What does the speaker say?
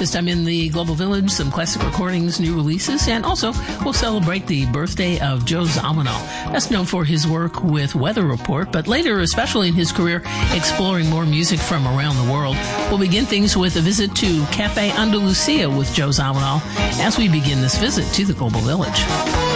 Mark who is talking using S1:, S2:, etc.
S1: This time in the Global Village, some classic recordings, new releases, and also we'll celebrate the birthday of Joe Zawinul. Best known for his work with Weather Report, but later, especially in his career, exploring more music from around the world. We'll begin things with a visit to Cafe Andalusia with Joe Zawinul as we begin this visit to the Global Village.